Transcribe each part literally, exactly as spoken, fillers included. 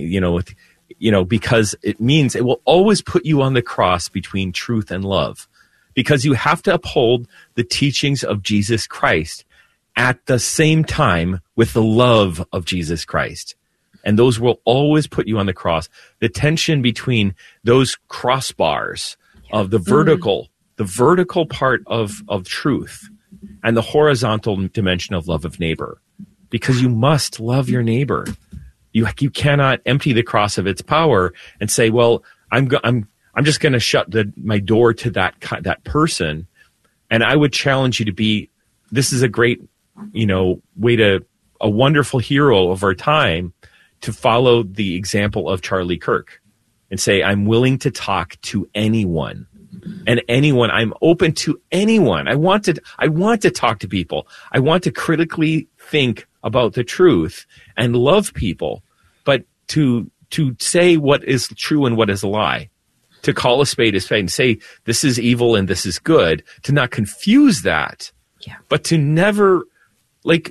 you know, with, you know, because it means it will always put you on the cross between truth and love, because you have to uphold the teachings of Jesus Christ at the same time with the love of Jesus Christ. And those will always put you on the cross. The tension between those crossbars of the vertical, mm. the vertical part of, of truth and the horizontal dimension of love of neighbor, because you must love your neighbor. You, you cannot empty the cross of its power and say, well, I'm, go- I'm, I'm just going to shut the, my door to that, that person. And I would challenge you to be, this is a great, you know, way to, a wonderful hero of our time, to follow the example of Charlie Kirk and say, I'm willing to talk to anyone and anyone. I'm open to anyone. I want to, I want to talk to people. I want to critically think about the truth and love people, but to, to say what is true and what is a lie, to call a spade a spade and say, this is evil and this is good, to not confuse that, yeah. but to never, like,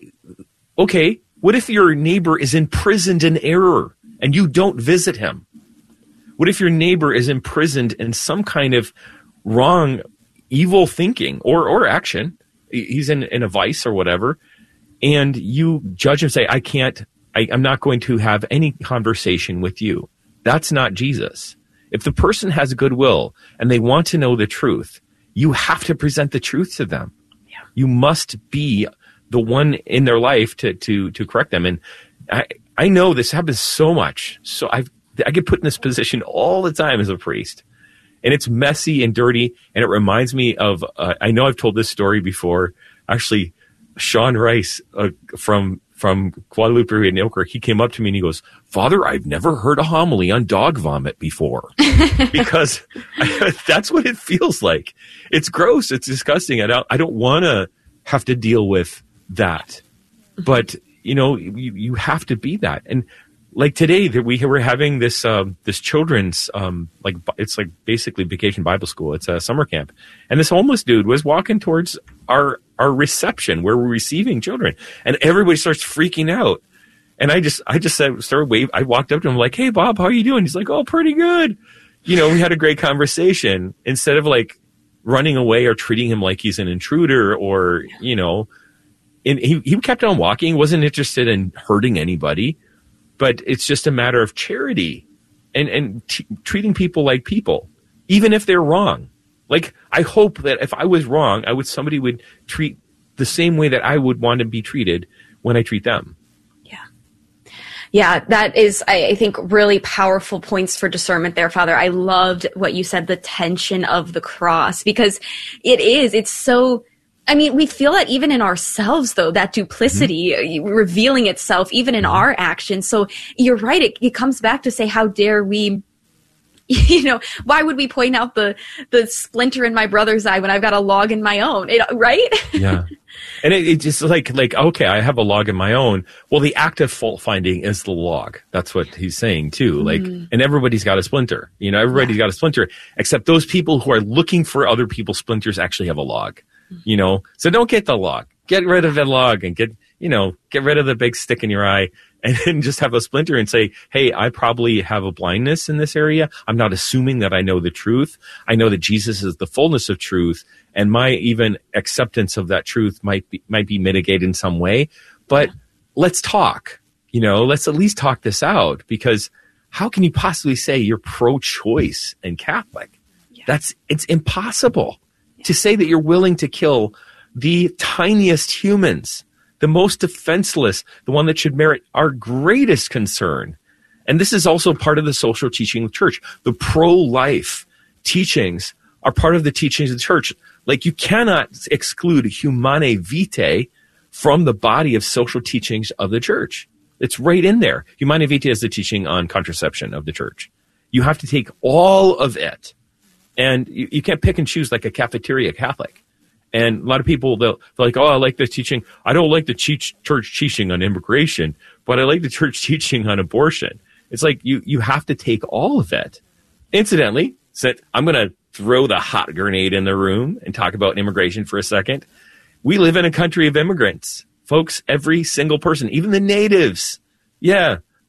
okay, what if your neighbor is imprisoned in error and you don't visit him? What if your neighbor is imprisoned in some kind of wrong, evil thinking or, or action? He's in, in a vice or whatever. And you judge him, say, I can't, I, I'm not going to have any conversation with you. That's not Jesus. If the person has goodwill and they want to know the truth, you have to present the truth to them. Yeah. You must be the one in their life to, to, to correct them. And I, I know this happens so much. So I've, I get put in this position all the time as a priest, and it's messy and dirty. And it reminds me of, uh, I know I've told this story before. Actually, Sean Rice uh, from, from Guadalupe and Ilker, he came up to me and he goes, Father, I've never heard a homily on dog vomit before. Because I, that's what it feels like. It's gross. It's disgusting. I don't, I don't want to have to deal with that, but you know, you, you have to be that. And like today that we were having this, um, this children's, um, like, it's like basically vacation Bible school. It's a summer camp. And this homeless dude was walking towards our, our reception where we're receiving children, and everybody starts freaking out. And I just, I just said, started wave. I walked up to him like, hey Bob, how are you doing? He's like, oh, pretty good. You know, we had a great conversation instead of like running away or treating him like he's an intruder or, you know, and he, he kept on walking, wasn't interested in hurting anybody, but it's just a matter of charity and, and t- treating people like people, even if they're wrong. Like, I hope that if I was wrong, I would, somebody would treat the same way that I would want to be treated when I treat them. Yeah. Yeah, that is, I, I think, really powerful points for discernment there, Father. I loved what you said, the tension of the cross, because it is, it's so, I mean, we feel that even in ourselves, though, that duplicity mm-hmm. revealing itself even in mm-hmm. our actions. So you're right. It, it comes back to say, how dare we, you know, why would we point out the, the splinter in my brother's eye when I've got a log in my own, it, right? Yeah. And it, it's just like, like, okay, I have a log in my own. Well, the active fault finding is the log. That's what he's saying too. Like, mm. and everybody's got a splinter, you know, everybody's yeah. got a splinter, except those people who are looking for other people's splinters actually have a log. You know, so don't get the log. Get rid of the log and get, you know, get rid of the big stick in your eye, and then just have a splinter and say, hey, I probably have a blindness in this area. I'm not assuming that I know the truth. I know that Jesus is the fullness of truth, and my even acceptance of that truth might be, might be mitigated in some way. But let's talk, you know, let's at least talk this out, because how can you possibly say you're pro-choice and Catholic? Yeah. That's, it's impossible. To say that you're willing to kill the tiniest humans, the most defenseless, the one that should merit our greatest concern. And this is also part of the social teaching of the church. The pro-life teachings are part of the teachings of the church. Like, you cannot exclude humanae vitae from the body of social teachings of the church. It's right in there. Humanae vitae is the teaching on contraception of the church. You have to take all of it. And you, you can't pick and choose like a cafeteria Catholic. And a lot of people, they'll, they're like, oh, I like this teaching. I don't like the church teaching on immigration, but I like the church teaching on abortion. It's like you, you have to take all of it. Incidentally, so I'm going to throw the hot grenade in the room and talk about immigration for a second. We live in a country of immigrants. Folks, every single person, even the natives. Yeah.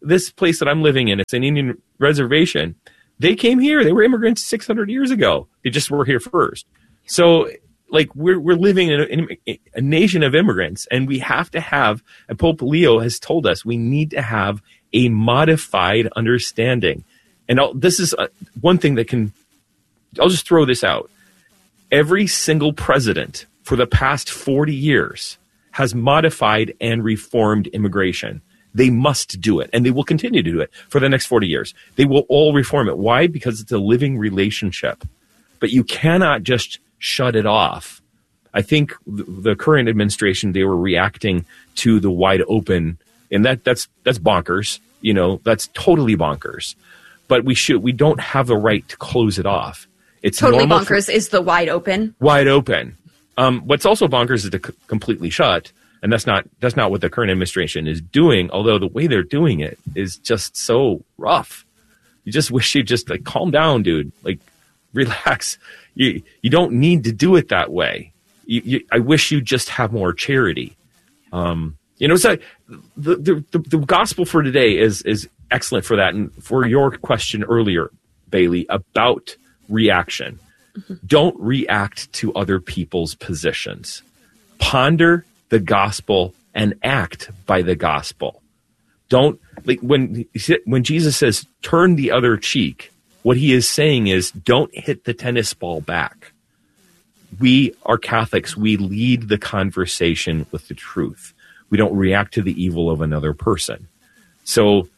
this place that I'm living in, it's an Indian reservation. They came here. They were immigrants six hundred years ago. They just were here first. So, like, we're we're living in a, in a nation of immigrants, and we have to have, and Pope Leo has told us, we need to have a modified understanding. And I'll, this is uh, one thing that can, I'll just throw this out. Every single president for the past forty years has modified and reformed immigration. They must do it, and they will continue to do it for the next forty years. They will all reform it. Why? Because it's a living relationship. But you cannot just shut it off. I think the current administration, they were reacting to the wide open, and that that's that's bonkers. You know, that's totally bonkers. But we should we don't have the right to close it off. It's totally bonkers for, is the wide open. Wide open. Um, what's also bonkers is to c- completely shut. And that's not that's not what the current administration is doing, although the way they're doing it is just so rough. You just wish you'd just like calm down, dude. Like, relax. You you don't need to do it that way. You, you, I wish you just have more charity. Um, you know, so the, the the the gospel for today is is excellent for that. And for your question earlier, Bailey, about reaction, mm-hmm. don't react to other people's positions. Ponder the gospel and act by the gospel. Don't, like, when when Jesus says turn the other cheek, what he is saying is don't hit the tennis ball back. We are Catholics. We lead the conversation with the truth. We don't react to the evil of another person. So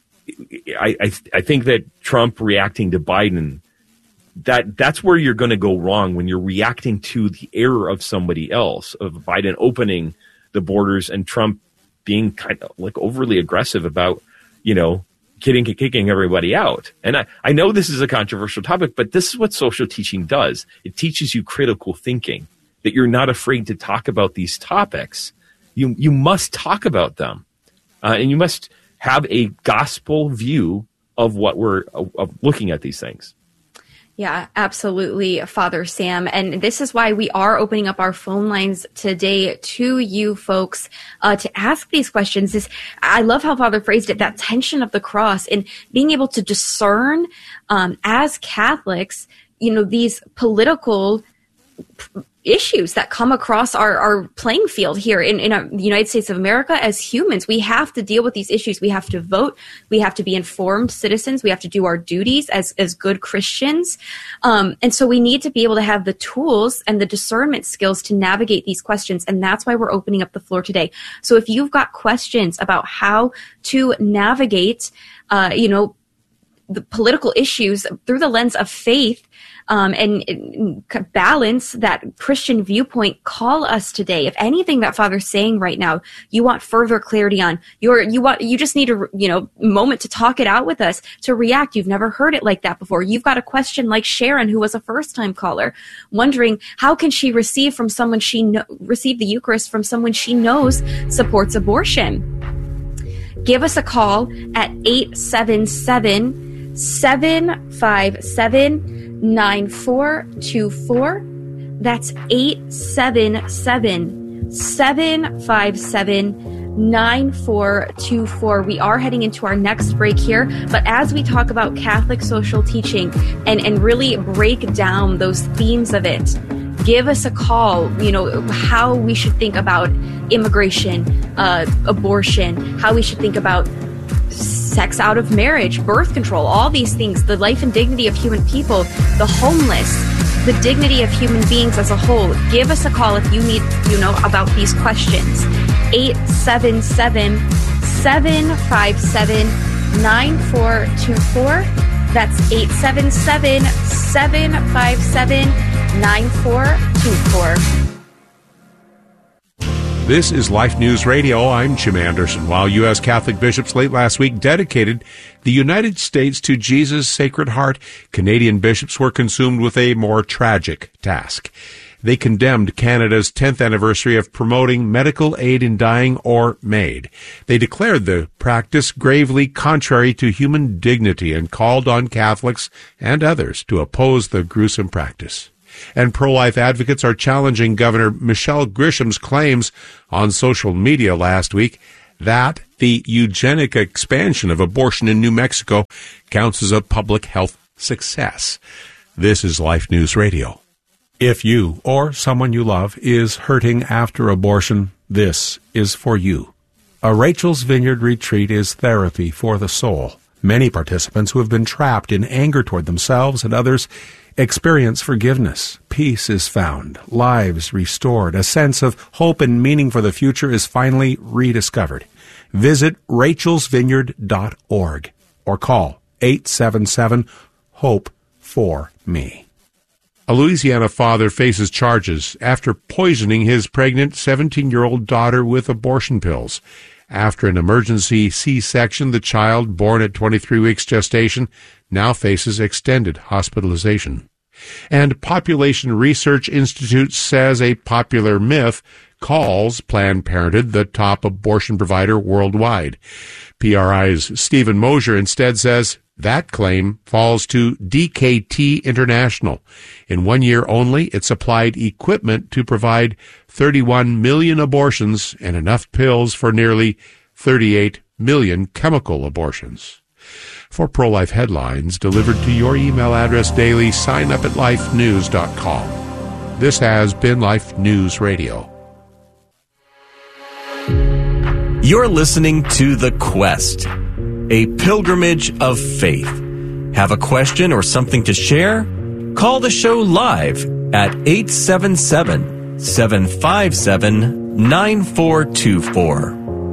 I I, I think that Trump reacting to Biden, That that's where you're going to go wrong, when you're reacting to the error of somebody else, of Biden opening the borders and Trump being kind of like overly aggressive about, you know, kidding, kicking everybody out. And I, I know this is a controversial topic, but this is what social teaching does. It teaches you critical thinking, that you're not afraid to talk about these topics. You you must talk about them, uh, and you must have a gospel view of what we're of, of looking at these things. Yeah, absolutely, Father Sam. And this is why we are opening up our phone lines today to you folks uh, to ask these questions. This, I love how Father phrased it, that tension of the cross, and being able to discern um, as Catholics, you know, these political p- issues that come across our, our playing field here in, in the United States of America. As humans, we have to deal with these issues. We have to vote. We have to be informed citizens. We have to do our duties as, as good Christians. Um, and so we need to be able to have the tools and the discernment skills to navigate these questions. And that's why we're opening up the floor today. So if you've got questions about how to navigate, uh, you know, the political issues through the lens of faith, Um, and, and balance that Christian viewpoint, call us today. If anything that Father's saying right now, you want further clarity on, you're, you want, you just need a, you know, moment to talk it out with us, to react. You've never heard it like that before. You've got a question like Sharon, who was a first time caller, wondering how can she receive from someone she know, receive the Eucharist from someone she knows supports abortion. Give us a call at eight seven seven, seven five seven, nine four two four. That's eight seven seven, seven five seven, nine four two four. We are heading into our next break here, but as we talk about Catholic social teaching and, and really break down those themes of it, give us a call, you know, how we should think about immigration, uh, abortion, how we should think about sex out of marriage, birth control, all these things, the life and dignity of human people, the homeless, the dignity of human beings as a whole. Give us a call if you need, you know, about these questions. eight seven seven, seven five seven, nine four two four. That's eight seven seven, seven five seven, nine four two four. This is Life News Radio. I'm Jim Anderson. While U S Catholic bishops late last week dedicated the United States to Jesus' Sacred Heart, Canadian bishops were consumed with a more tragic task. They condemned Canada's tenth anniversary of promoting medical aid in dying, or MAID. They declared the practice gravely contrary to human dignity and called on Catholics and others to oppose the gruesome practice. And pro-life advocates are challenging Governor Michelle Grisham's claims on social media last week that the eugenic expansion of abortion in New Mexico counts as a public health success. This is Life News Radio. If you or someone you love is hurting after abortion, this is for you. A Rachel's Vineyard retreat is therapy for the soul. Many participants who have been trapped in anger toward themselves and others experience forgiveness. Peace is found, lives restored, a sense of hope and meaning for the future is finally rediscovered. Visit rachels vineyard dot org or call eight seven seven, HOPE for me. A Louisiana father faces charges after poisoning his pregnant seventeen-year-old daughter with abortion pills. After an emergency C-section, the child, born at twenty-three weeks gestation, now faces extended hospitalization. And Population Research Institute says a popular myth calls Planned Parenthood the top abortion provider worldwide. P R I's Stephen Mosier instead says that claim falls to D K T International. In one year only, it supplied equipment to provide thirty-one million abortions and enough pills for nearly thirty-eight million chemical abortions. For pro-life headlines delivered to your email address daily, sign up at life news dot com. This has been Life News Radio. You're listening to The Quest, a pilgrimage of faith. Have a question or something to share? Call the show live at eight seven seven, seven five seven, nine four two four.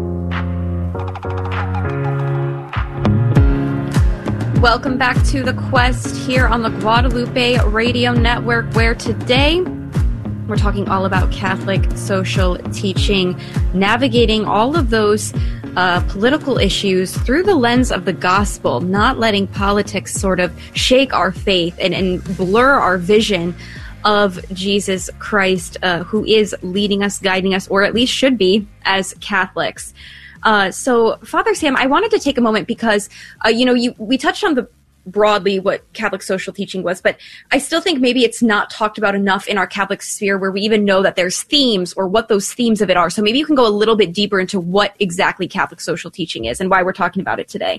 Welcome back to The Quest here on the Guadalupe Radio Network, where today we're talking all about Catholic social teaching, navigating all of those uh, political issues through the lens of the gospel, not letting politics sort of shake our faith and, and blur our vision of Jesus Christ, uh, who is leading us, guiding us, or at least should be, as Catholics. Uh, so, Father Sam, I wanted to take a moment because, uh, you know, you we touched on the broadly what Catholic social teaching was, but I still think maybe it's not talked about enough in our Catholic sphere where we even know that there's themes or what those themes of it are. So maybe you can go a little bit deeper into what exactly Catholic social teaching is and why we're talking about it today.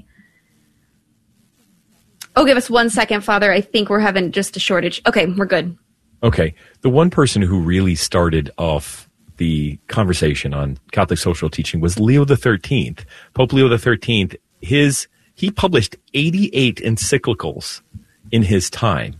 Oh, give us one second, Father. I think we're having just a shortage. Okay, we're good. Okay. The one person who really started off the conversation on Catholic social teaching was Leo the thirteenth. Pope Leo the thirteenth, his he published eighty-eight encyclicals in his time.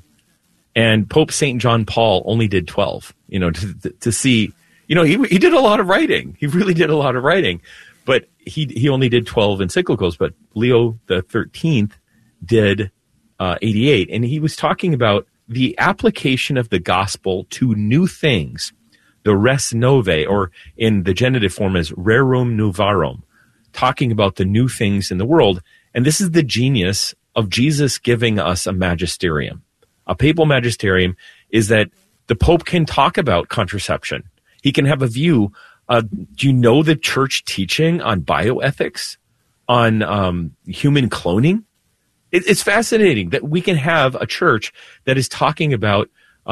And Pope Saint John Paul only did twelve, you know, to, to, to see, you know, he he did a lot of writing. He really did a lot of writing. But he he only did twelve encyclicals. But Leo the thirteenth did uh, eighty-eight. And he was talking about the application of the gospel to new things, the res novae, or in the genitive form as rerum novarum, talking about the new things in the world. And this is the genius of Jesus giving us a magisterium. A papal magisterium is that the Pope can talk about contraception. He can have a view. Uh, do you know the church teaching on bioethics, on um, human cloning? It, it's fascinating that we can have a church that is talking about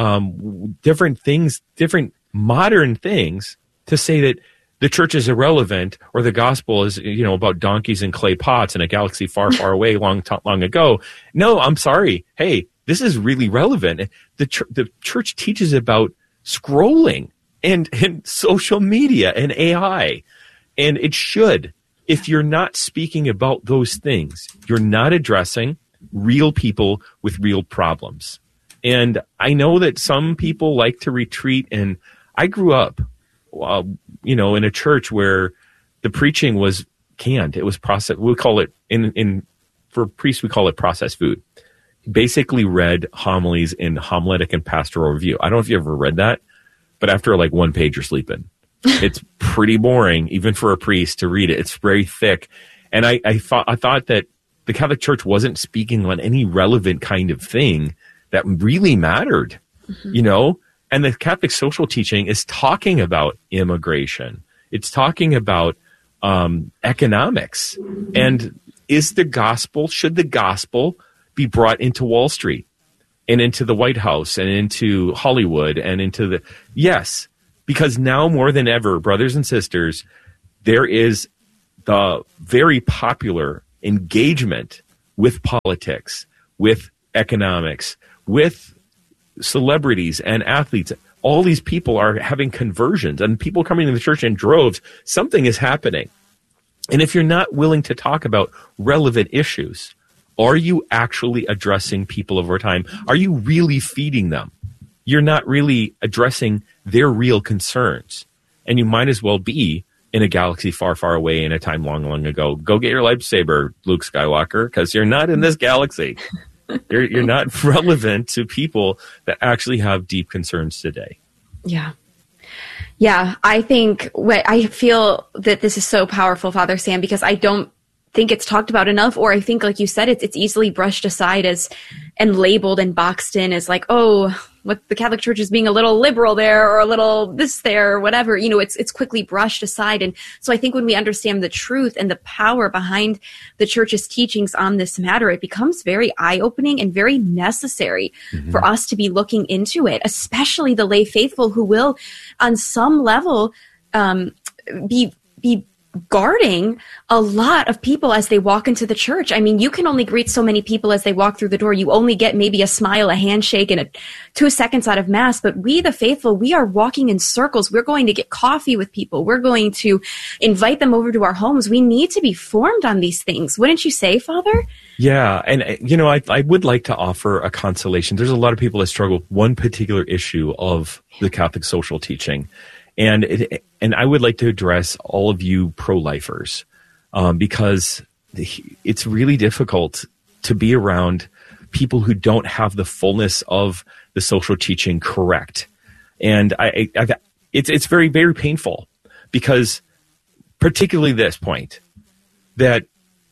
um, different things, different modern things, to say that the church is irrelevant, or the gospel is, you know, about donkeys and clay pots in a galaxy far, far away, long, long ago. No, I'm sorry. Hey, this is really relevant. The ch- the church teaches about scrolling and, and social media and A I, and it should. If you're not speaking about those things, you're not addressing real people with real problems. And I know that some people like to retreat, and I grew up Uh, you know, in a church where the preaching was canned. It was processed. We call it in, in, for priests, we call it processed food. He basically read homilies in homiletic and pastoral review. I don't know if you ever read that, but after like one page, you're sleeping. It's pretty boring, even for a priest to read it. It's very thick. And I, I thought, I thought that the Catholic Church wasn't speaking on any relevant kind of thing that really mattered, mm-hmm. you know? And the Catholic social teaching is talking about immigration. It's talking about um, economics. And is the gospel, should the gospel be brought into Wall Street and into the White House and into Hollywood and into the, yes, because now more than ever, brothers and sisters, there is the very popular engagement with politics, with economics, with celebrities and athletes. All these people are having conversions and people coming to the church in droves. Something is happening. And if you're not willing to talk about relevant issues, are you actually addressing people over time? Are you really feeding them? You're not really addressing their real concerns. And you might as well be in a galaxy far, far away in a time long, long ago. Go get your lightsaber, Luke Skywalker, because you're not in this galaxy. You're, you're not relevant to people that actually have deep concerns today. Yeah. Yeah, I think what I feel that this is so powerful, Father Sam, because I don't think it's talked about enough, or I think, like you said, it's it's easily brushed aside as and labeled and boxed in as like, oh, what the Catholic Church is being a little liberal there, or a little this there, or whatever. You know, it's it's quickly brushed aside. And so I think when we understand the truth and the power behind the Church's teachings on this matter, it becomes very eye-opening and very necessary mm-hmm. for us to be looking into it, especially the lay faithful who will, on some level, um, be be guarding a lot of people as they walk into the church. I mean, you can only greet so many people as they walk through the door. You only get maybe a smile, a handshake, and a, two seconds out of Mass. But we, the faithful, we are walking in circles. We're going to get coffee with people. We're going to invite them over to our homes. We need to be formed on these things. Wouldn't you say, Father? Yeah. And, you know, I, I would like to offer a consolation. There's a lot of people that struggle with one particular issue of the Catholic social teaching. And it, and I would like to address all of you pro-lifers um, because it's really difficult to be around people who don't have the fullness of the social teaching correct. And I, I've, it's it's very, very painful because particularly this point, that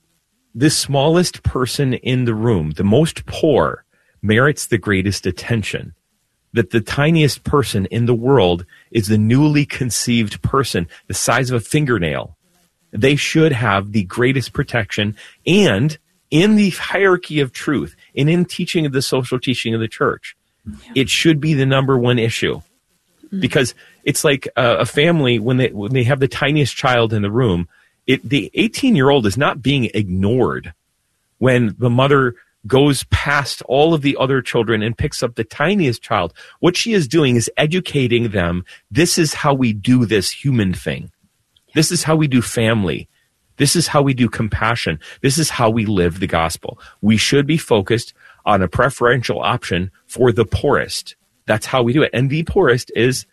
the smallest person in the room, the most poor, merits the greatest attention. That the tiniest person in the world is the newly conceived person, the size of a fingernail. They should have the greatest protection, and in the hierarchy of truth and in teaching of the social teaching of the church, yeah. it should be the number one issue. Mm-hmm. Because it's like a, a family, when they when they have the tiniest child in the room, it, the eighteen-year-old is not being ignored when the mother goes past all of the other children and picks up the tiniest child. What she is doing is educating them. This is how we do this human thing. This is how we do family. This is how we do compassion. This is how we live the gospel. We should be focused on a preferential option for the poorest. That's how we do it. And the poorest is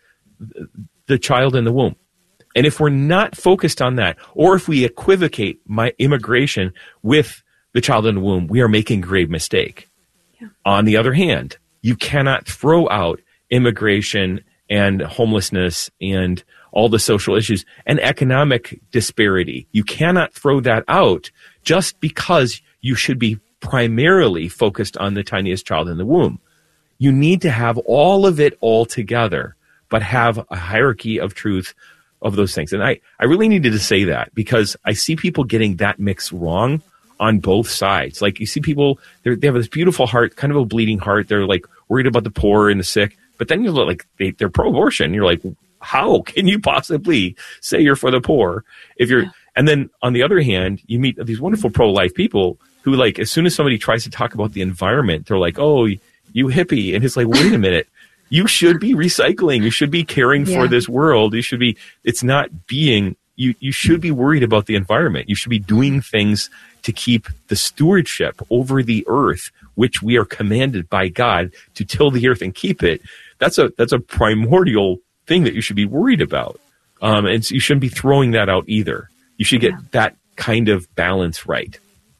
the child in the womb. And if we're not focused on that, or if we equivocate my immigration with the child in the womb, we are making a grave mistake. Yeah. On the other hand, you cannot throw out immigration and homelessness and all the social issues and economic disparity. You cannot throw that out just because you should be primarily focused on the tiniest child in the womb. You need to have all of it all together, but have a hierarchy of truth of those things. And I, I really needed to say that because I see people getting that mix wrong on both sides. Like you see people, they have this beautiful heart, kind of a bleeding heart. They're like worried about the poor and the sick, but then you're like, they, they're pro-abortion. You're like, how can you possibly say you're for the poor if you're, yeah. And then on the other hand, you meet these wonderful pro-life people who like, as soon as somebody tries to talk about the environment, they're like, oh, you hippie. And it's like, wait a minute, you should be recycling. You should be caring yeah. for this world. You should be, it's not being, you, you should be worried about the environment. You should be doing things to keep the stewardship over the earth, which we are commanded by God to till the earth and keep it. That's a that's a primordial thing that you should be worried about. Um, and so you shouldn't be throwing that out either. You should get yeah. that kind of balance right.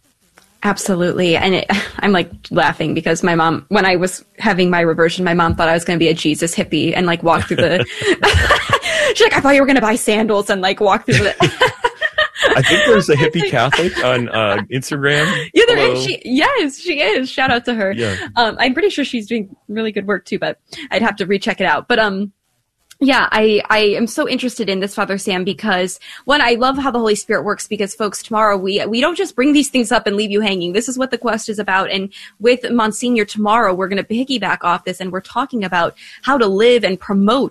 Absolutely. And it, I'm like laughing because my mom, when I was having my reversion, my mom thought I was going to be a Jesus hippie and like walk through the, she's like, I thought you were going to buy sandals and like walk through the, I think there's a hippie Catholic on uh, Instagram. Yeah, there is. She, yes, she is. Shout out to her. Yeah. Um, I'm pretty sure she's doing really good work too, but I'd have to recheck it out. But um, yeah, I, I am so interested in this, Father Sam, because one, I love how the Holy Spirit works because folks, tomorrow we we don't just bring these things up and leave you hanging. This is what the quest is about. And with Monsignor tomorrow, we're going to piggyback off this and we're talking about how to live and promote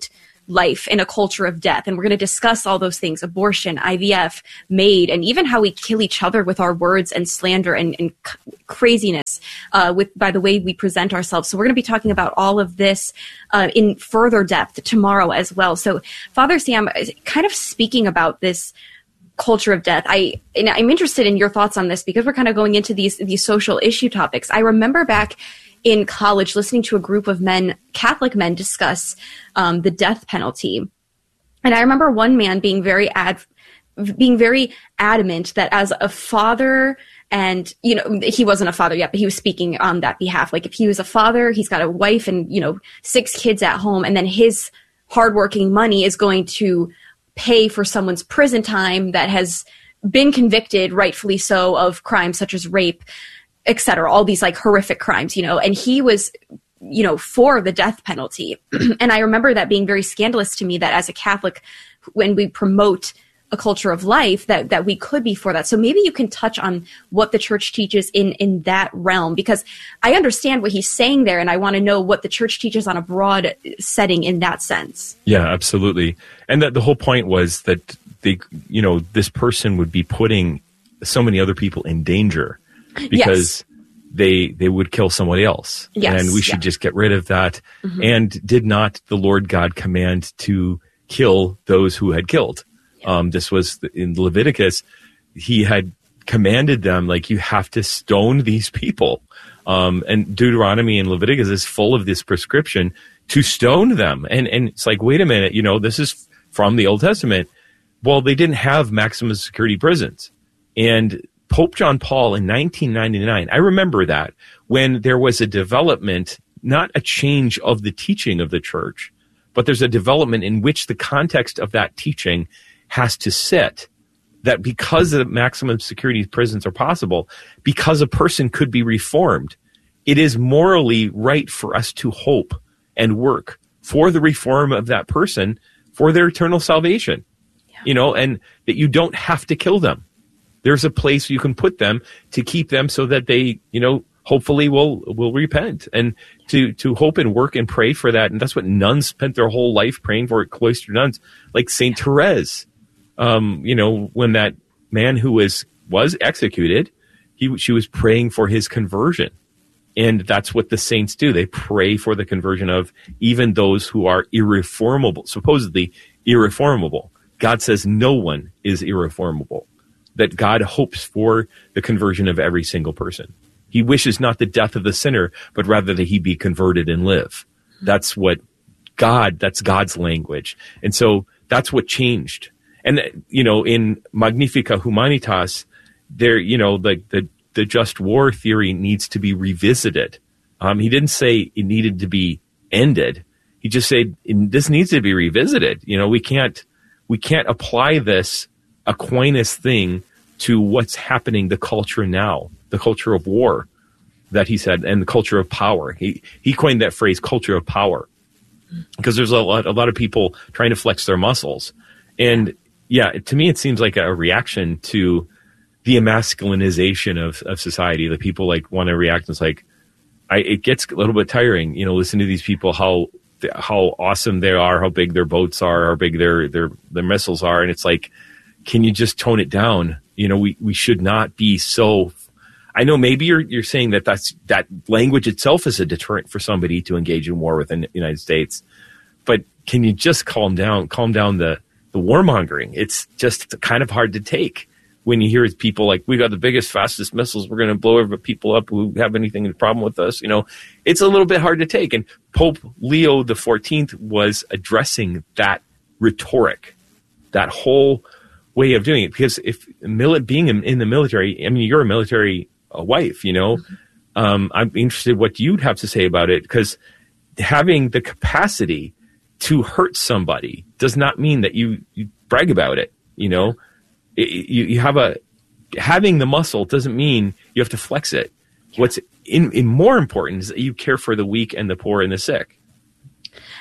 life in a culture of death. And we're going to discuss all those things, abortion, I V F, MAID, and even how we kill each other with our words and slander and, and c- craziness uh, with by the way we present ourselves. So we're going to be talking about all of this uh, in further depth tomorrow as well. So Father Sam, kind of speaking about this culture of death, I and I'm interested in your thoughts on this because we're kind of going into these these social issue topics. I remember back in college listening to a group of men, Catholic men, discuss um, the death penalty, and I remember one man being very ad being very adamant that as a father, and you know he wasn't a father yet, but he was speaking on that behalf. Like if he was a father, he's got a wife and you know six kids at home, and then his hardworking money is going to pay for someone's prison time that has been convicted, rightfully so, of crimes such as rape, et cetera, all these like horrific crimes, you know, and he was, you know, for the death penalty. And I remember that being very scandalous to me that as a Catholic, when we promote a culture of life, that, that we could be for that. So maybe you can touch on what the church teaches in, in that realm, because I understand what he's saying there. And I want to know what the church teaches on a broad setting in that sense. Yeah, absolutely. And that the whole point was that they, you know, this person would be putting so many other people in danger because yes. they, they would kill somebody else. Yes, and we should yeah. just get rid of that. Mm-hmm. And did not the Lord God command to kill those who had killed? Um, this was in Leviticus. He had commanded them, like, you have to stone these people. Um, and Deuteronomy and Leviticus is full of this prescription to stone them. And, and it's like, wait a minute, you know, this is from the Old Testament. Well, they didn't have maximum security prisons. And Pope John Paul in nineteen ninety-nine, I remember that when there was a development, not a change of the teaching of the church, but there's a development in which the context of that teaching has to sit, that because the maximum security prisons are possible, because a person could be reformed, it is morally right for us to hope and work for the reform of that person for their eternal salvation. Yeah. You know, and that you don't have to kill them. There's a place you can put them to keep them so that they, you know, hopefully will will repent, and to to hope and work and pray for that. And that's what nuns spent their whole life praying for, cloister nuns, like Saint Therese. Um, you know, when that man who was was executed, he she was praying for his conversion. And that's what the saints do. They pray for the conversion of even those who are irreformable, supposedly irreformable. God says no one is irreformable, that God hopes for the conversion of every single person. He wishes not the death of the sinner, but rather that he be converted and live. That's what God, that's God's language. And so that's what changed. And, you know, in Magnifica Humanitas, there, you know, the, the, the just war theory needs to be revisited. Um, he didn't say it needed to be ended. He just said this needs to be revisited. You know, we can't, we can't apply this Aquinas thing to what's happening, the culture now, the culture of war that he said, and the culture of power. He, he coined that phrase, culture of power, because there's a lot, a lot of people trying to flex their muscles. And yeah, to me, it seems like a reaction to the emasculinization of, of society. The people like want to react. And it's like, I, it gets a little bit tiring, you know, listen to these people, how, how awesome they are, how big their boats are, how big their, their, their missiles are. And it's like, can you just tone it down? You know, we, we should not be so, I know maybe you're, you're saying that that's, that language itself is a deterrent for somebody to engage in war within the United States, but can you just calm down, calm down the, the warmongering? It's just kind of hard to take when you hear people like, we got the biggest, fastest missiles, we're going to blow every people up who have anything in problem with us. You know, it's a little bit hard to take. And Pope Leo the fourteenth was addressing that rhetoric, that whole way of doing it. Because if mili- being in, in the military, I mean, you're a military uh, wife, you know, mm-hmm. um, I'm interested what you'd have to say about it, because having the capacity to hurt somebody does not mean that you, you brag about it. You know, it, you, you have a, having the muscle doesn't mean you have to flex it. Yeah. What's in, in more important is that you care for the weak and the poor and the sick.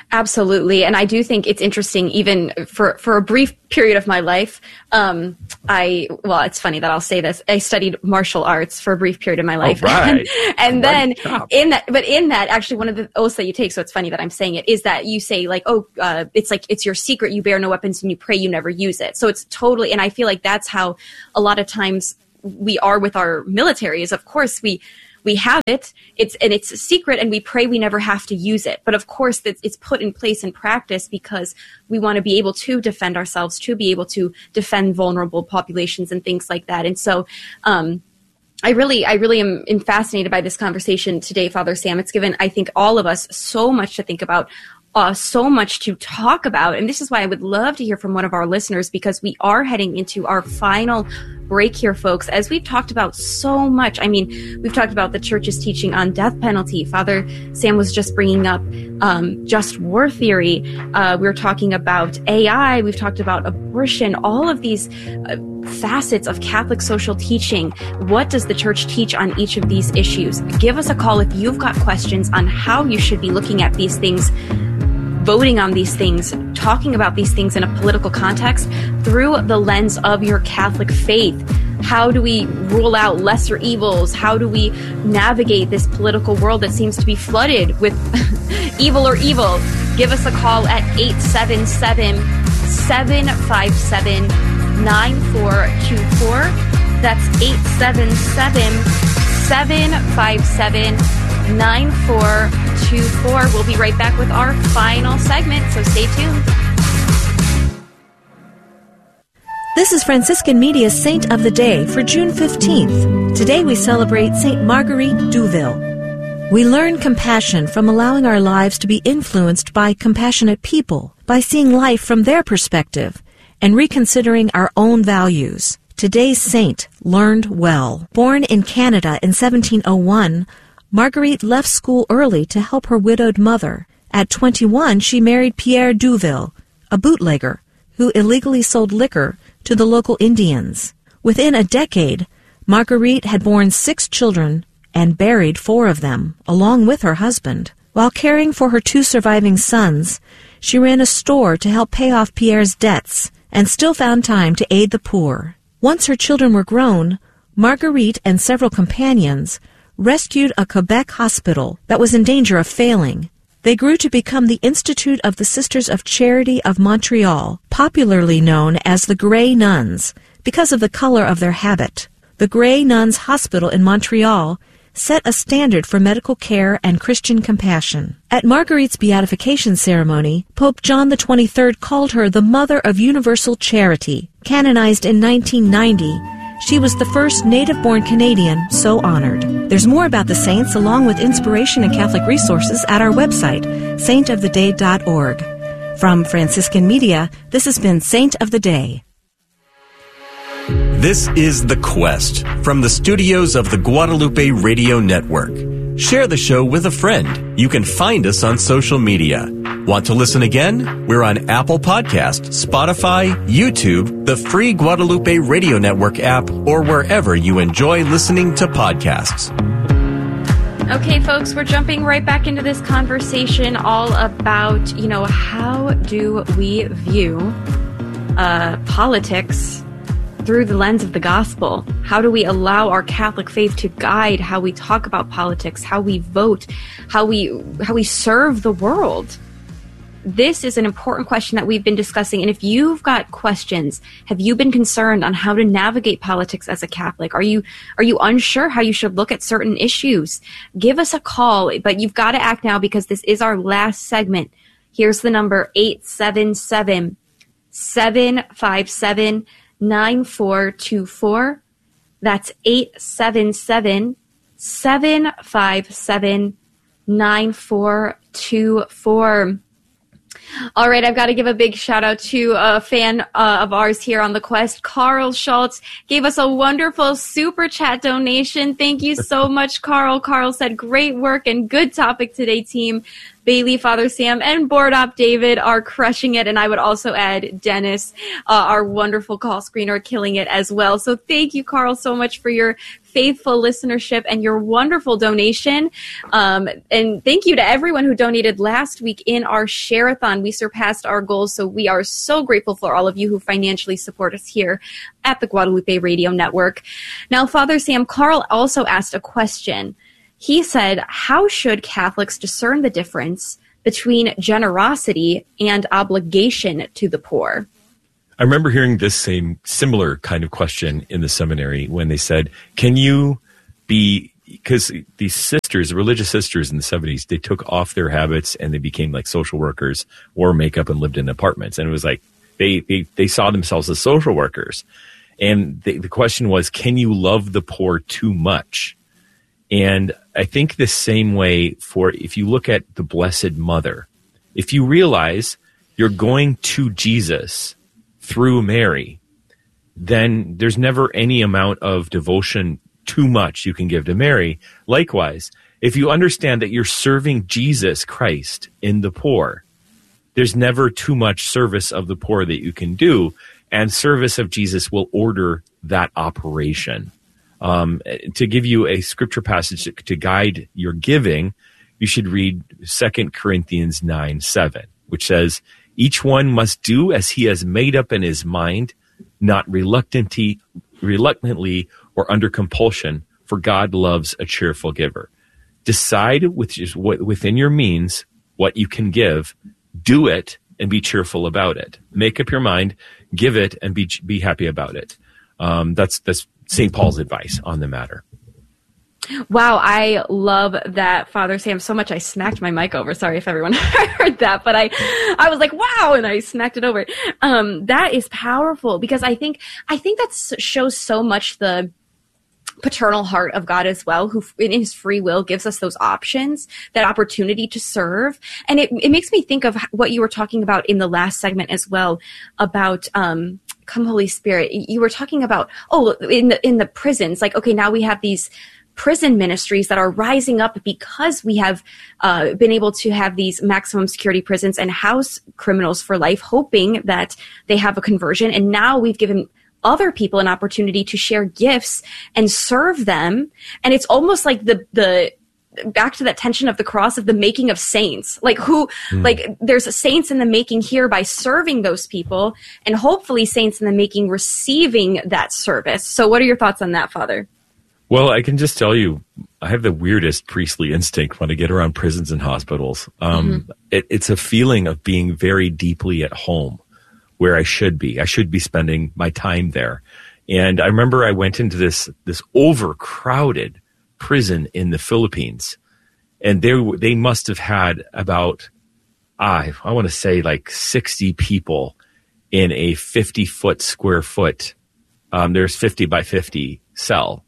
Absolutely. And I do think it's interesting, even for, for a brief period of my life. Um, I, well, it's funny that I'll say this. I studied martial arts for a brief period of my life. Oh, right. and right then job. in that, but in that, actually one of the oaths that you take, so it's funny that I'm saying it, is that you say like, oh, uh, it's like, it's your secret. You bear no weapons and you pray you never use it. So it's totally, and I feel like that's how a lot of times we are with our military is, of course, we, we have it, it's and it's a secret, and we pray we never have to use it. But of course, it's, it's put in place in practice because we want to be able to defend ourselves, to be able to defend vulnerable populations and things like that. And so, um, I really, I really am, am fascinated by this conversation today, Father Sam. It's given, I think, all of us so much to think about. Uh, so much to talk about. And this is why I would love to hear from one of our listeners, because we are heading into our final break here, folks. As we've talked about so much, I mean, we've talked about the church's teaching on death penalty. Father Sam was just bringing up um, just war theory. Uh, we were talking about A I. We've talked about abortion, all of these uh, facets of Catholic social teaching. What does the church teach on each of these issues? Give us a call if you've got questions on how you should be looking at these things, voting on these things, talking about these things in a political context through the lens of your Catholic faith. How do we rule out lesser evils? How do we navigate this political world that seems to be flooded with evil or evil? Give us a call at eight seven seven, seven five seven, nine four two four. That's eight seven seven, seven five seven, nine four two four. We'll be right back with our final segment, so stay tuned. This is Franciscan Media's Saint of the Day for June fifteenth. Today we celebrate Saint Marguerite Douville. We learn compassion from allowing our lives to be influenced by compassionate people, by seeing life from their perspective, and reconsidering our own values. Today's saint learned well. Born in Canada in seventeen oh one, Marguerite left school early to help her widowed mother. At twenty-one, she married Pierre Douville, a bootlegger who illegally sold liquor to the local Indians. Within a decade, Marguerite had borne six children and buried four of them, along with her husband. While caring for her two surviving sons, she ran a store to help pay off Pierre's debts and still found time to aid the poor. Once her children were grown, Marguerite and several companions rescued a Quebec hospital that was in danger of failing. They grew to become the Institute of the Sisters of Charity of Montreal, popularly known as the Grey Nuns, because of the color of their habit. The Grey Nuns Hospital in Montreal set a standard for medical care and Christian compassion. At Marguerite's beatification ceremony, Pope John the twenty-third called her the Mother of Universal Charity. Canonized in nineteen ninety, she was the first native-born Canadian so honored. There's more about the saints along with inspiration and Catholic resources at our website, saint of the day dot org. From Franciscan Media, this has been Saint of the Day. This is The Quest from the studios of the Guadalupe Radio Network. Share the show with a friend. You can find us on social media. Want to listen again? We're on Apple Podcast, Spotify, YouTube, the free Guadalupe Radio Network app, or wherever you enjoy listening to podcasts. Okay, folks, we're jumping right back into this conversation all about, you know, how do we view uh, politics through the lens of the gospel? How do we allow our Catholic faith to guide how we talk about politics, how we vote, how we how we serve the world? This is an important question that we've been discussing. And if you've got questions, have you been concerned on how to navigate politics as a Catholic? Are you are you unsure how you should look at certain issues? Give us a call, but you've got to act now because this is our last segment. Here's the number, eight seven seven, seven five seven, nine four two four. That's eight seven seven, seven five seven, nine four two four. All right, I've got to give a big shout out to a fan uh, of ours here on The Quest. Carl Schultz gave us a wonderful super chat donation. Thank you so much, Carl. Carl said, great work and good topic today, team. Bailey, Father Sam, and Board Op David are crushing it. And I would also add Dennis, uh, our wonderful call screener, killing it as well. So thank you, Carl, so much for your faithful listenership and your wonderful donation. Um, and thank you to everyone who donated last week in our share-a-thon. We surpassed our goals, so we are so grateful for all of you who financially support us here at the Guadalupe Radio Network. Now, Father Sam, Carl also asked a question. He said, how should Catholics discern the difference between generosity and obligation to the poor? I remember hearing this same similar kind of question in the seminary when they said, can you be, because these sisters, the religious sisters in the seventies, they took off their habits and they became like social workers, wore makeup and lived in apartments. And it was like, they, they, they saw themselves as social workers. And they, the question was, can you love the poor too much? And I think the same way for, if you look at the Blessed Mother, if you realize you're going to Jesus through Mary, then there's never any amount of devotion too much you can give to Mary. Likewise, if you understand that you're serving Jesus Christ in the poor, there's never too much service of the poor that you can do, and service of Jesus will order that operation. Um, to give you a scripture passage to, to guide your giving, you should read Second Corinthians nine seven, which says, each one must do as he has made up in his mind, not reluctantly, reluctantly or under compulsion, for God loves a cheerful giver. Decide with, within your means what you can give, do it, and be cheerful about it. Make up your mind, give it, and be be happy about it. Um, that's that's Saint Paul's advice on the matter. Wow, I love that, Father Sam, so much I smacked my mic over. Sorry if everyone heard that, but I I was like, wow, and I smacked it over. Um, that is powerful, because I think I think that shows so much the paternal heart of God as well, who in his free will gives us those options, that opportunity to serve. And it, it makes me think of what you were talking about in the last segment as well, about um, Come Holy Spirit. You were talking about, oh, in the in the prisons, like, okay, now we have these prison ministries that are rising up because we have uh, been able to have these maximum security prisons and house criminals for life, hoping that they have a conversion. And now we've given other people an opportunity to share gifts and serve them. And it's almost like the, the, back to that tension of the cross, of the making of saints, like who, mm. like there's saints in the making here by serving those people, and hopefully saints in the making receiving that service. So what are your thoughts on that, Father? Well, I can just tell you, I have the weirdest priestly instinct when I get around prisons and hospitals. Um, mm-hmm. it, it's a feeling of being very deeply at home, where I should be. I should be spending my time there. And I remember I went into this this overcrowded prison in the Philippines, and they they must have had about, I I want to say like sixty people in a fifty foot square foot. Um, there's fifty by fifty cell.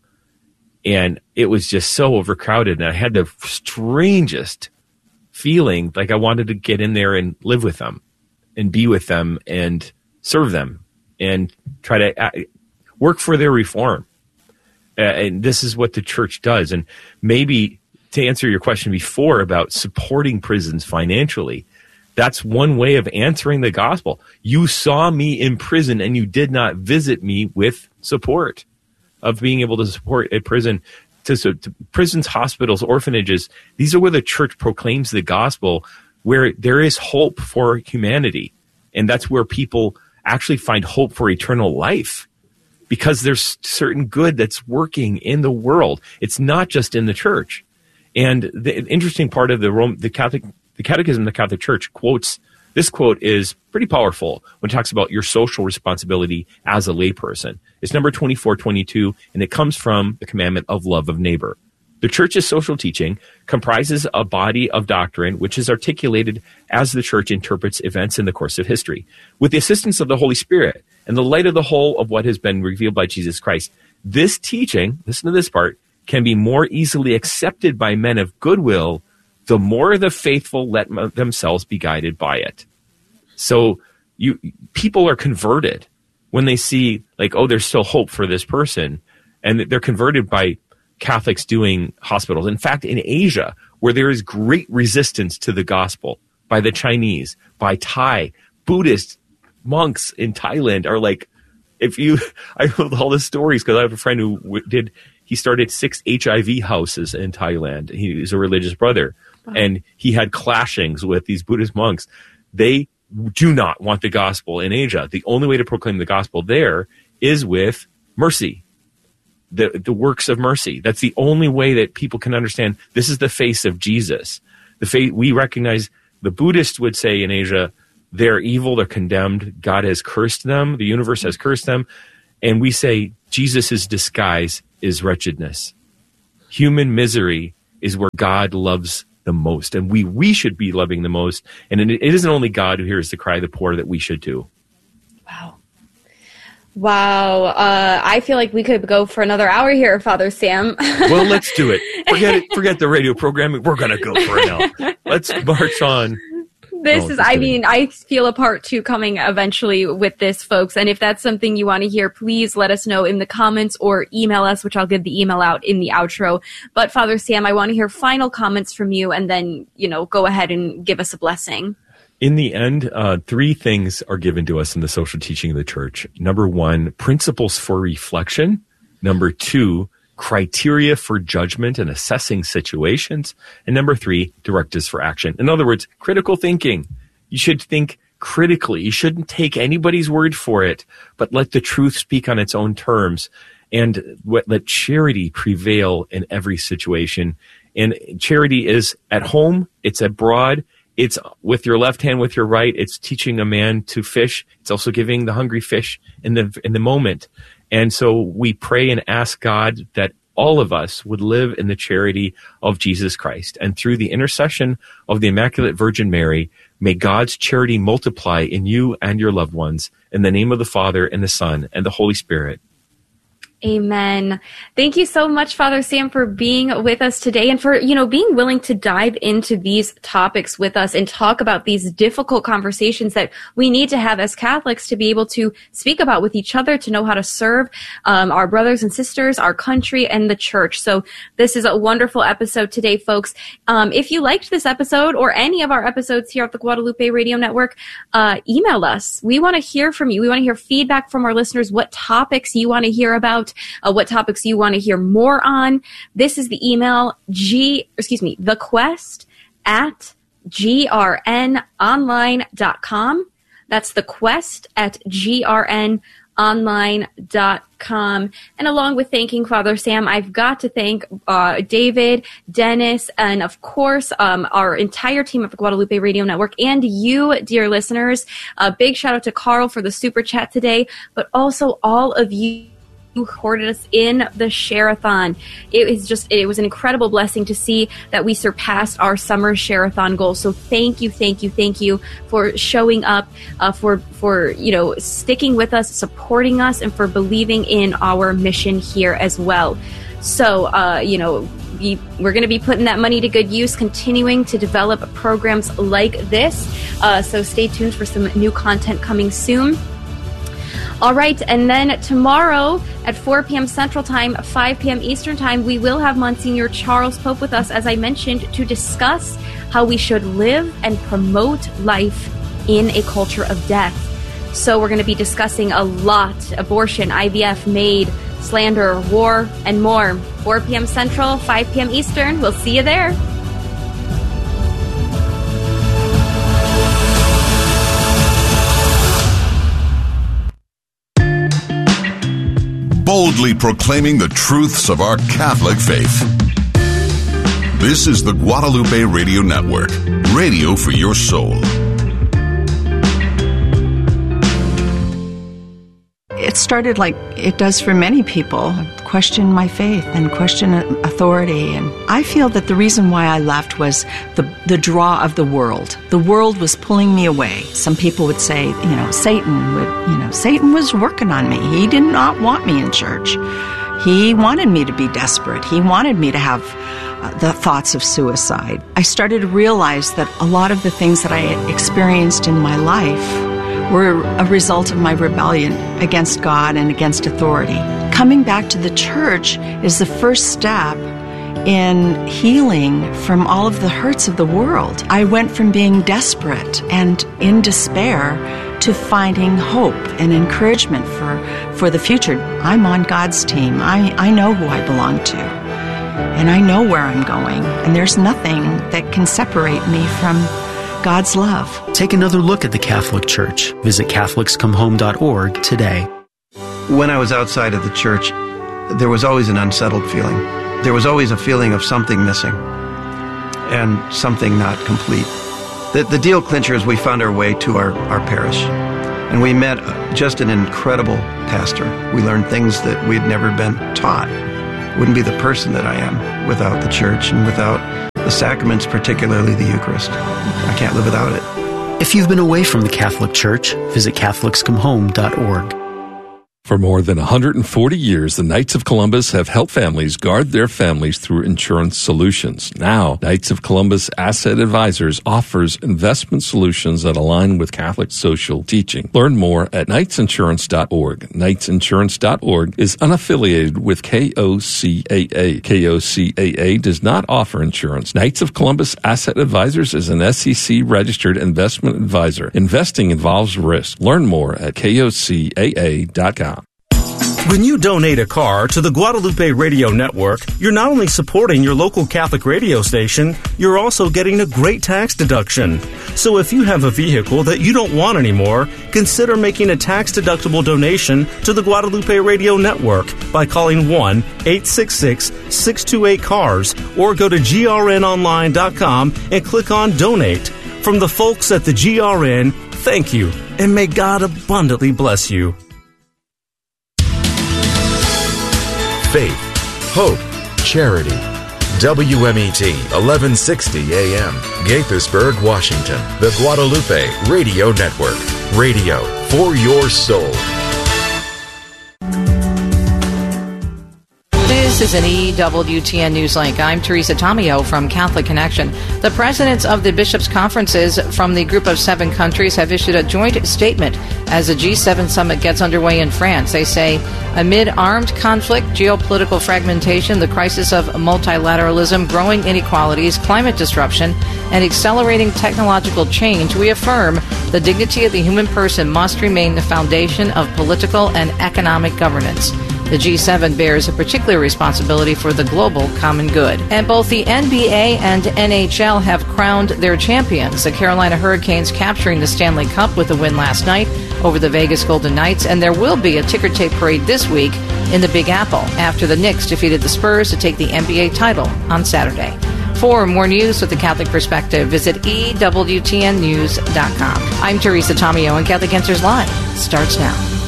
And it was just so overcrowded, and I had the strangest feeling like I wanted to get in there and live with them and be with them and serve them and try to work for their reform. Uh, and this is what the church does. And maybe to answer your question before about supporting prisons financially, that's one way of answering the gospel. You saw me in prison and you did not visit me with support. Of being able to support a prison, to, to prisons, hospitals, orphanages. These are where the church proclaims the gospel, where there is hope for humanity. And that's where people actually find hope for eternal life, because there's certain good that's working in the world. It's not just in the church. And the interesting part of the Rome, the Catholic, the Catechism of the Catholic Church quotes, this quote is pretty powerful when it talks about your social responsibility as a layperson. It's number twenty-four twenty-two, and it comes from the commandment of love of neighbor. The church's social teaching comprises a body of doctrine which is articulated as the church interprets events in the course of history. With the assistance of the Holy Spirit and the light of the whole of what has been revealed by Jesus Christ, this teaching, listen to this part, can be more easily accepted by men of goodwill the more the faithful let m- themselves be guided by it. So you people are converted when they see, like, oh, there's still hope for this person. And they're converted by Catholics doing hospitals. In fact, in Asia, where there is great resistance to the gospel by the Chinese, by Thai, Buddhist monks in Thailand are like, if you, I know all the stories because I have a friend who w- did, he started six H I V houses in Thailand. He was a religious brother. Wow. And he had clashings with these Buddhist monks. They do not want the gospel in Asia. The only way to proclaim the gospel there is with mercy, the the works of mercy. That's the only way that people can understand this is the face of Jesus. The face, we recognize the Buddhists would say in Asia, they're evil, they're condemned, God has cursed them, the universe has cursed them. And we say Jesus' disguise is wretchedness. Human misery is where God loves the most, and we we should be loving the most. And it isn't only God who hears the cry of the poor, that we should too. Wow. Wow. Uh, I feel like we could go for another hour here, Father Sam. Well, let's do it. Forget it. Forget the radio programming. We're going to go for an hour. Let's march on. This no, is, I mean, I feel a part two coming eventually with this, folks. And if that's something you want to hear, please let us know in the comments or email us, which I'll give the email out in the outro. But Father Sam, I want to hear final comments from you, and then, you know, go ahead and give us a blessing. In the end, uh, three things are given to us in the social teaching of the church. Number one, principles for reflection. Number two, criteria for judgment and assessing situations. And number three, directives for action. In other words, critical thinking. You should think critically. You shouldn't take anybody's word for it, but let the truth speak on its own terms, and let charity prevail in every situation. And charity is at home, it's abroad, it's with your left hand, with your right. It's teaching a man to fish. It's also giving the hungry fish in the in the moment. And so we pray and ask God that all of us would live in the charity of Jesus Christ. And through the intercession of the Immaculate Virgin Mary, may God's charity multiply in you and your loved ones. In the name of the Father, and the Son, and the Holy Spirit. Amen. Thank you so much, Father Sam, for being with us today, and for, you know, being willing to dive into these topics with us and talk about these difficult conversations that we need to have as Catholics to be able to speak about with each other, to know how to serve um, our brothers and sisters, our country, and the church. So this is a wonderful episode today, folks. Um, if you liked this episode or any of our episodes here at the Guadalupe Radio Network, uh, email us. We want to hear from you. We want to hear feedback from our listeners, what topics you want to hear about. Uh, what topics you want to hear more on. This is the email, G, excuse me, the quest at G R N online dot com. That's the quest at G R N online dot com. And along with thanking Father Sam, I've got to thank uh, David, Dennis, and of course, um, our entire team of the Guadalupe Radio Network, and you, dear listeners. A big shout out to Carl for the super chat today, but also all of you who supported us in the Share-a-thon. It was just, it was an incredible blessing to see that we surpassed our summer Share-a-thon goal. So thank you, thank you, thank you for showing up, uh, for, for, you know, sticking with us, supporting us, and for believing in our mission here as well. So, uh, you know, we, we're going to be putting that money to good use, continuing to develop programs like this. Uh, so stay tuned for some new content coming soon. All right, and then tomorrow at four p.m. Central Time, five p.m. Eastern Time, we will have Monsignor Charles Pope with us, as I mentioned, to discuss how we should live and promote life in a culture of death. So we're going to be discussing a lot: abortion, I V F, MAID, slander, war, and more. four p.m. Central, five p.m. Eastern. We'll see you there. Boldly proclaiming the truths of our Catholic faith. This is the Guadalupe Radio Network, radio for your soul. It started like it does for many people, question my faith and question authority. And I feel that the reason why I left was the, the draw of the world. The world was pulling me away. Some people would say, you know, Satan would, you know, Satan was working on me. He did not want me in church. He wanted me to be desperate. He wanted me to have uh, the thoughts of suicide. I started to realize that a lot of the things that I had experienced in my life were a result of my rebellion against God and against authority. Coming back to the church is the first step in healing from all of the hurts of the world. I went from being desperate and in despair to finding hope and encouragement for, for the future. I'm on God's team. I, I know who I belong to, and I know where I'm going, and there's nothing that can separate me from God's love. Take another look at the Catholic Church. Visit Catholics Come Home dot org today. When I was outside of the church, there was always an unsettled feeling. There was always a feeling of something missing and something not complete. The, the deal clincher is we found our way to our, our parish, and we met just an incredible pastor. We learned things that we'd never been taught. Wouldn't be the person that I am without the church and without the sacraments, particularly the Eucharist. I can't live without it. If you've been away from the Catholic Church, visit Catholics Come Home dot org. For more than one hundred forty years, the Knights of Columbus have helped families guard their families through insurance solutions. Now, Knights of Columbus Asset Advisors offers investment solutions that align with Catholic social teaching. Learn more at knights insurance dot org. knights insurance dot org is unaffiliated with K O C A A. K O C A A does not offer insurance. Knights of Columbus Asset Advisors is an S E C-registered investment advisor. Investing involves risk. Learn more at K O C A A dot com. When you donate a car to the Guadalupe Radio Network, you're not only supporting your local Catholic radio station, you're also getting a great tax deduction. So if you have a vehicle that you don't want anymore, consider making a tax-deductible donation to the Guadalupe Radio Network by calling one eight six six, six two eight, C A R S or go to G R N online dot com and click on Donate. From the folks at the G R N, thank you, and may God abundantly bless you. Faith, hope, charity. W M E T eleven sixty A M, Gaithersburg, Washington. The Guadalupe Radio Network. Radio for your soul. This is an E W T N News Link. I'm Teresa Tomeo from Catholic Connection. The presidents of the bishops' conferences from the group of seven countries have issued a joint statement as the G seven summit gets underway in France. They say, amid armed conflict, geopolitical fragmentation, the crisis of multilateralism, growing inequalities, climate disruption, and accelerating technological change, we affirm the dignity of the human person must remain the foundation of political and economic governance. The G seven bears a particular responsibility for the global common good. And both the N B A and N H L have crowned their champions. The Carolina Hurricanes capturing the Stanley Cup with a win last night over the Vegas Golden Knights. And there will be a ticker tape parade this week in the Big Apple after the Knicks defeated the Spurs to take the N B A title on Saturday. For more news with the Catholic perspective, visit E W T N news dot com. I'm Teresa Tomeo, and Catholic Answers Live starts now.